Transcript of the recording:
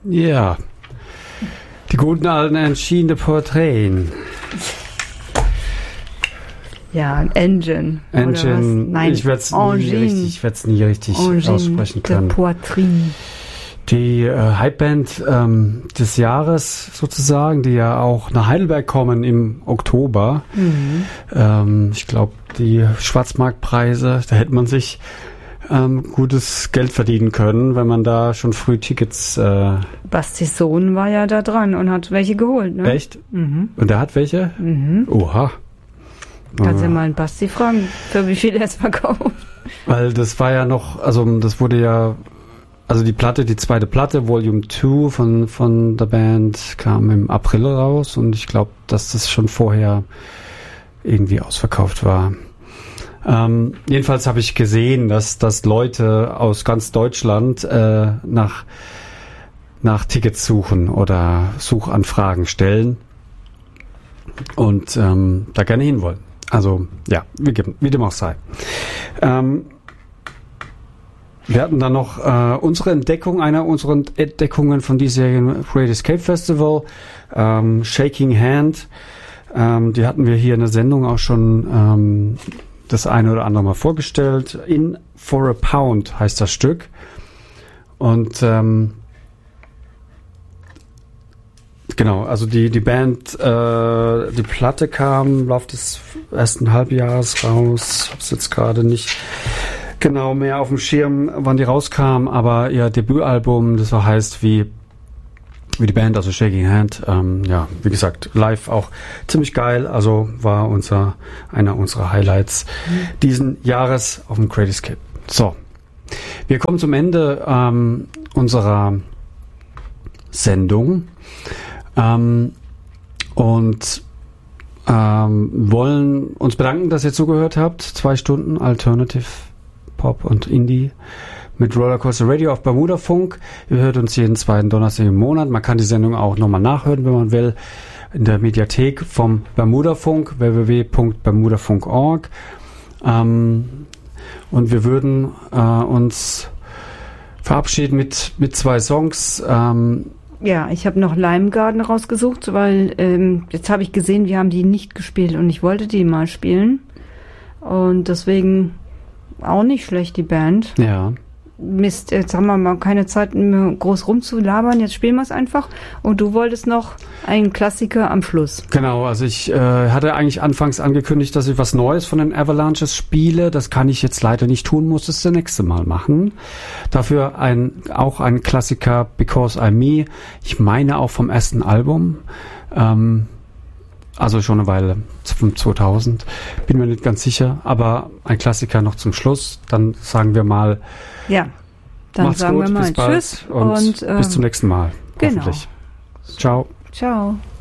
Ja, die guten alten entschiedene Porträts. Ja, Engine. Nein, ich werde es nie richtig aussprechen können. Die Hypeband des Jahres sozusagen, die ja auch nach Heidelberg kommen im Oktober. Ich glaube, die Schwarzmarktpreise, da hätte man sich gutes Geld verdienen können, wenn man da schon früh Tickets... Bastis Sohn war ja da dran und hat welche geholt, ne? Echt? Und der hat welche? Oha. Kannst ja mal einen Basti fragen, für wie viel er es verkauft. Weil das war ja noch, also das wurde ja, also die zweite Platte, Volume 2 von der Band kam im April raus und ich glaube, dass das schon vorher irgendwie ausverkauft war. Jedenfalls habe ich gesehen, dass Leute aus ganz Deutschland nach Tickets suchen oder Suchanfragen stellen und da gerne hinwollen. Also ja, wie dem auch sei. Wir hatten dann noch einer unserer Entdeckungen von diesjährigen Great Escape Festival, Shaking Hand. Die hatten wir hier in der Sendung auch schon das eine oder andere Mal vorgestellt. In for a Pound heißt das Stück. Und genau, also die Band, die Platte kam im Laufe des ersten Halbjahres raus. Ich habe es jetzt gerade nicht genau mehr auf dem Schirm, wann die rauskam, aber ihr Debütalbum, das so heißt wie die Band, also Shaking Hand, ja, wie gesagt, live auch ziemlich geil, also war einer unserer Highlights diesen Jahres auf dem Great Escape. So, wir kommen zum Ende unserer Sendung und wollen uns bedanken, dass ihr zugehört habt. 2 Stunden Alternative Pop und Indie mit Rollercoaster Radio auf Bermudafunk. Ihr hört uns jeden zweiten Donnerstag im Monat. Man kann die Sendung auch nochmal nachhören, wenn man will, in der Mediathek vom Bermudafunk, www.bermudafunk.org. Und wir würden uns verabschieden mit 2 Songs. Ja, ich habe noch Lime Garden rausgesucht, weil jetzt habe ich gesehen, wir haben die nicht gespielt und ich wollte die mal spielen. Und deswegen auch nicht schlecht, die Band. Ja. Mist, jetzt haben wir mal keine Zeit, groß rumzulabern, jetzt spielen wir es einfach. Und du wolltest noch einen Klassiker am Schluss. Genau, also ich hatte eigentlich anfangs angekündigt, dass ich was Neues von den Avalanches spiele. Das kann ich jetzt leider nicht tun, muss es das nächste Mal machen. Dafür auch ein Klassiker, Because I'm Me. Ich meine auch vom ersten Album. Also schon eine Weile, von 2000. Bin mir nicht ganz sicher, aber ein Klassiker noch zum Schluss. Dann sagen wir mal, ja, dann macht's sagen gut, wir mal bis bald Tschüss und bis zum nächsten Mal. Genau. Hoffentlich. Ciao. Ciao.